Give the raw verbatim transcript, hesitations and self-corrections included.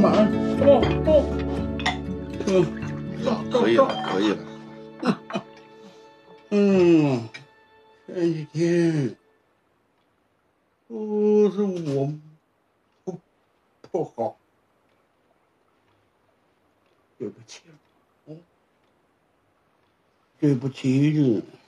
嘛，哦哦，嗯， 可以了，可以了。 嗯，前几天都是我不不好，对不起，嗯，对不起你。